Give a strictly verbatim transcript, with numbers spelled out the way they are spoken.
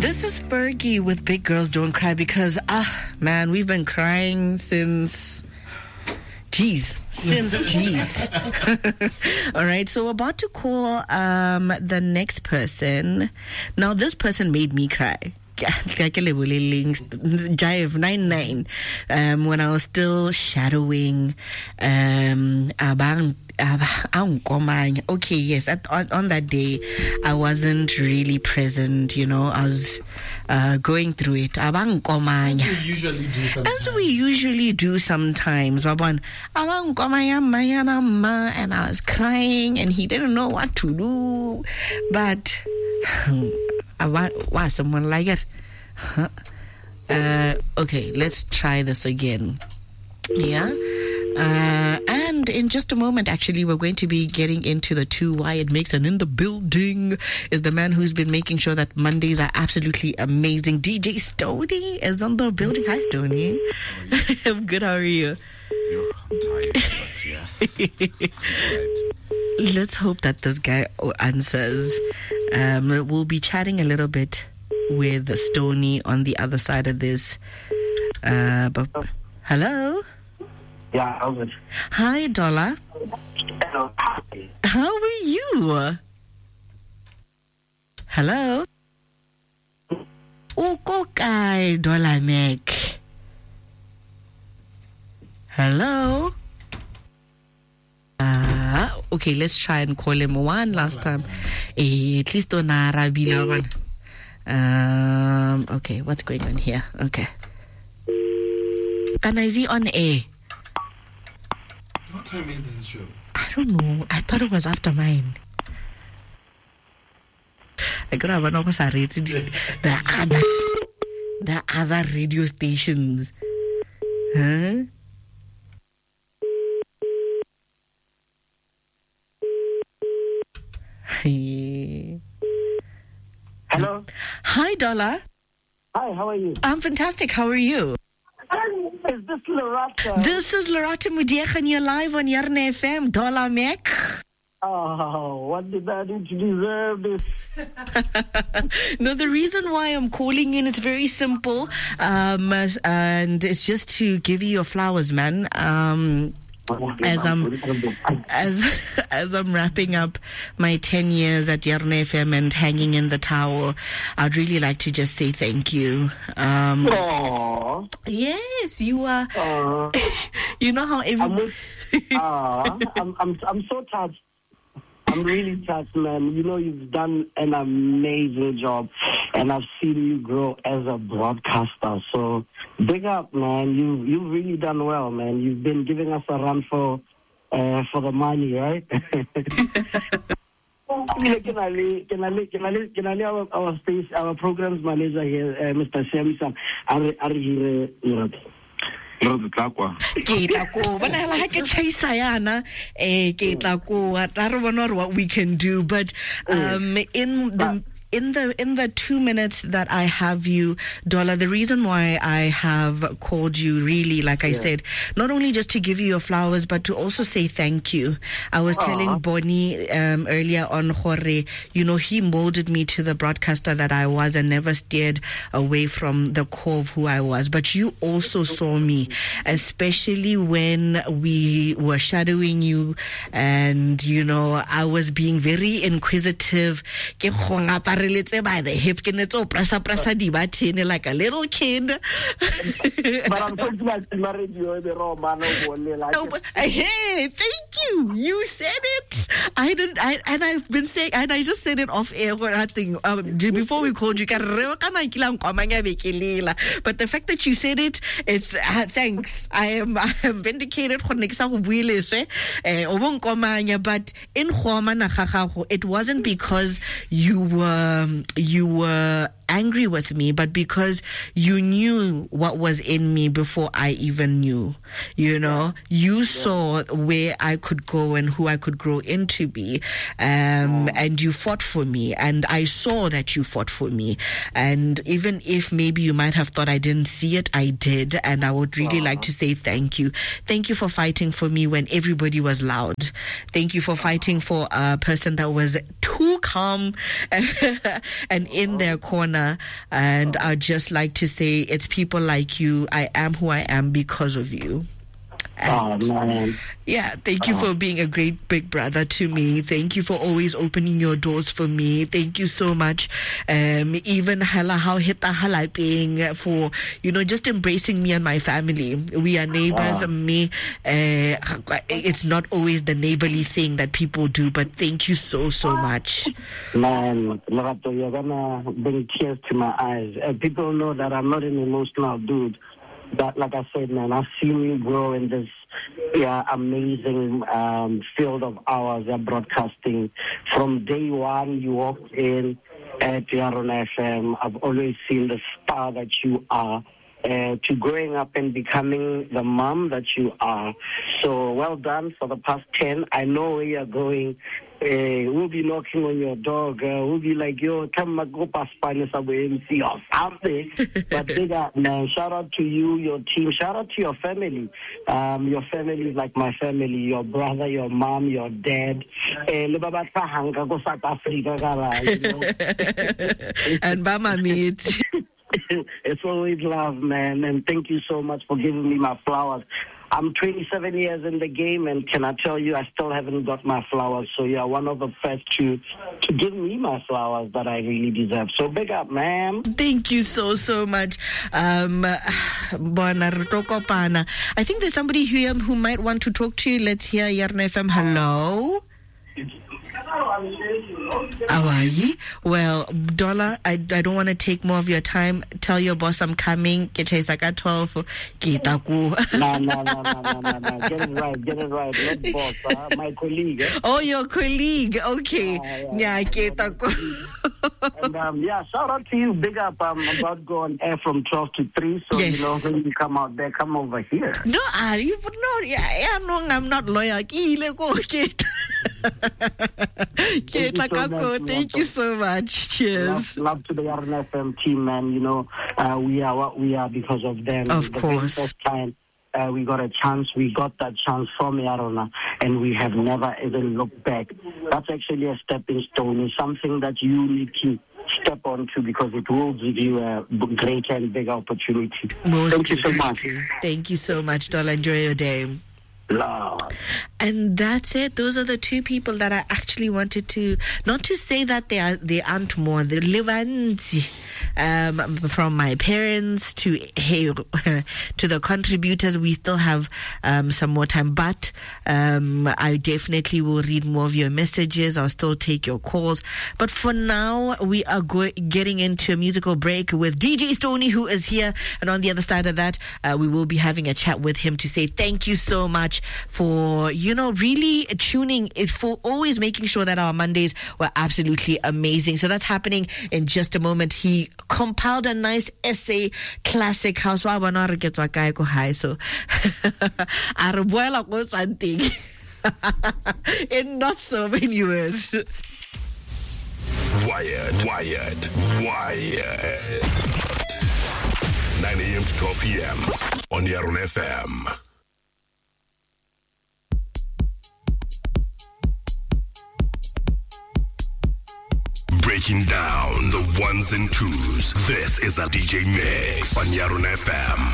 This is Fergie with Big Girls Don't Cry because, ah, man, we've been crying since, geez, since, geez. All right, so we're about to call um, the next person. Now, this person made me cry. Jive nine nine um, when I was still shadowing um, Abang. Okay, yes, at, on, on that day I wasn't really present, you know. I was uh, going through it. As we usually do sometimes. As we usually do sometimes. And I was crying and he didn't know what to do. But why someone like it? Huh? Uh, okay, let's try this again. Yeah. Uh, and in just a moment, actually, we're going to be getting into the two Wyatt Mason in the building. Is the man who's been making sure that Mondays are absolutely amazing. D J Stoney is on the building. Hi, Stoney. I'm good. How are you? Yo, I'm tired, but yeah. Right. Let's hope that this guy answers. Um, we'll be chatting a little bit with Stoney on the other side of this. Uh, but hello. Yeah, how's it? Hi, Dollar. Hello. How are you? Hello. Ukokai Dollar Mek. Hello. Uh, okay, let's try and call him one last time. Eh, at least on Arabila one. Um. Okay, what's going on here? Okay. Can I see on air? What time is this show? I don't know. I thought it was after mine. I could have an officer rated the other the other radio stations. Huh? Hey. Hello. Hi, Dollar. Hi, how are you? I'm fantastic. How are you? Is this Loretta? This is Loretta Mudiek and you're live on Yarne F M. Dollar Mek. Oh, what did I do to deserve this? No, the reason why I'm calling in, it's very simple. Um, and it's just to give you your flowers, man. Um, As I'm as as I'm wrapping up my ten years at Yarne F M and hanging in the towel, I'd really like to just say thank you. Um, Aww. Yes, you are. Aww. You know how every. I'm, with, uh, I'm I'm I'm so touched. I'm really touched, man. You know, you've done an amazing job, and I've seen you grow as a broadcaster. So, big up, man. You you've really done well, man. You've been giving us a run for uh, for the money, right? Can I leave, can I leave, can I leave, can I leave our, our space, our programs manager here, uh, Mister Shamison, are are here, you know. Ke tla ko bona la ha ke chaisa yana eh ke tla ko I don't know what we can do, but um in the in the in the two minutes that I have you, Dollar, the reason why I have called you, really, like I yeah. said, not only just to give you your flowers, but to also say thank you. I was Aww. telling Bonnie um, earlier on, Jorge, you know, he molded me to the broadcaster that I was and never steered away from the core of who I was. But you also saw me, especially when we were shadowing you, and, you know, I was being very inquisitive. By the hip, like a little kid. But I'm talking about marriage, you're the Roman. Hey, thank you. You said it. I didn't, I, and I've been saying, and I just said it off air. I think um, before we called you, but the fact that you said it, it's uh, thanks. I am, I am vindicated. But in it wasn't because you were. Um, you were angry with me, but because you knew what was in me before I even knew, you know, you yeah. saw where I could could go and who I could grow into be. Um, and you fought for me, and I saw that you fought for me. And even if maybe you might have thought I didn't see it, I did. And I would really like to say thank you. Thank you for fighting for me when everybody was loud. Thank you for fighting for a person that was too calm and in their corner. And I'd just like to say, it's people like you. I am who I am because of you. And oh, man. Yeah, thank you for being a great big brother to me. Thank you for always opening your doors for me. Thank you so much. Um, even hala how hita hala being for, you know, just embracing me and my family. We are neighbors. Oh. Me, uh, it's not always the neighborly thing that people do, but thank you so, so much. Man, Lerato, you're gonna bring tears to my eyes. Uh, people know that I'm not an emotional dude. But like I said, man, I've seen you grow in this yeah, amazing um, field of ours, uh, broadcasting. From day one, you walked in at Yarona F M. I've always seen the star that you are. Uh, to growing up and becoming the mom that you are. So well done for the past ten. I know where you're going. Uh, we'll be knocking on your door, girl. We'll be like, yo, come go past Spanish M C or something. But big up, man. Shout out to you, your team. Shout out to your family. Um, your family is like my family. Your brother, your mom, your dad. Uh, go South Africa, you know? And Bama meet. It's always love, man, and thank you so much for giving me my flowers. I'm twenty-seven years in the game, and can I tell you, I still haven't got my flowers, so you're one of the first to, to give me my flowers that I really deserve. So big up, man. Thank you so, so much. Um, I think there's somebody here who might want to talk to you. Let's hear Yarona F M. Hello? How are you? Well, Dollar, I, I don't want to take more of your time. Tell your boss I'm coming. Get at twelve. No, no, no, no, no, no, no. Get it right, get it right. Not boss, huh? My colleague. Eh? Oh, your colleague. Okay. Yeah, yeah. And um, yeah, shout out to you. Big up. I'm about to go on air from twelve to three. So, yes. You know, when you come out there, come over here. No, are you? No, yeah, yeah, no, I'm not loyal. Thank you so much. Thank you so much. Cheers. Love, love to the Yarona F M team, man. You know, uh, we are what we are because of them. Of the course. First time uh, we got a chance, we got that chance from Yarona, and we have never even looked back. That's actually a stepping stone. It's something that you need to step onto because it will give you a greater and bigger opportunity. Most Thank you so much. Thank you so much, Dola. Enjoy your day. Lord. And that's it. Those are the two people that I actually wanted to, not to say that they are they aren't more, they're levanti. Um, from my parents to hey, to the contributors, we still have um, some more time, but um, I definitely will read more of your messages. I'll still take your calls, but for now we are go- getting into a musical break with D J Stoney, who is here, and on the other side of that uh, we will be having a chat with him to say thank you so much for, you know, really tuning it, for always making sure that our Mondays were absolutely amazing. So that's happening in just a moment. He compiled a nice essay, classic house. So in not so many words. Wired, wired, wired. nine a.m. to twelve p.m. on Yarona F M. Breaking down the ones and twos. This is a D J Mix on Yarona F M.